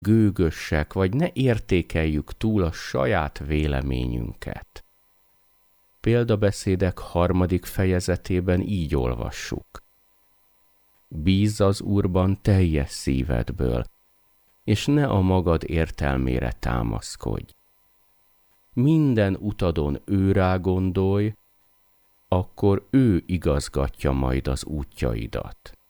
gőgössek, vagy ne értékeljük túl a saját véleményünket. Példabeszédek 3. fejezetében így olvassuk. Bízz az Úrban teljes szívedből, és ne a magad értelmére támaszkodj. Minden utadon őrá gondolj, akkor ő igazgatja majd az útjaidat.